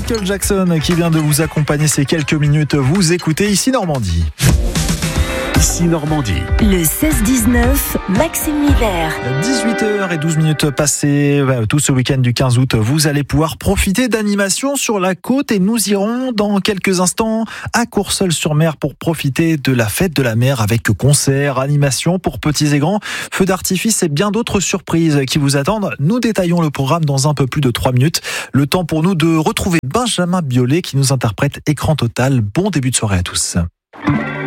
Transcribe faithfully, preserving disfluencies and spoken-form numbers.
Michael Jackson qui vient de vous accompagner ces quelques minutes. Vous écoutez Ici Normandie. Ici Normandie. Le seize dix-neuf, Maxime Miller. dix-huit heures douze passées, tout ce week-end du quinze août, vous allez pouvoir profiter d'animations sur la côte et nous irons dans quelques instants à Courseulles-sur-Mer pour profiter de la fête de la mer avec concerts, animations pour petits et grands, feux d'artifice et bien d'autres surprises qui vous attendent. Nous détaillons le programme dans un peu plus de trois minutes. Le temps pour nous de retrouver Benjamin Biolay qui nous interprète Écran Total. Bon début de soirée à tous.